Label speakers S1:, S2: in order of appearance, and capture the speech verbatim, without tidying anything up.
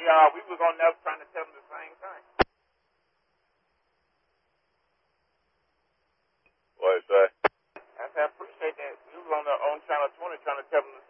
S1: uh, we was on there trying to tell them the same thing.
S2: What did you say?
S1: I said, I appreciate that. We was on the on Channel twenty trying to tell them the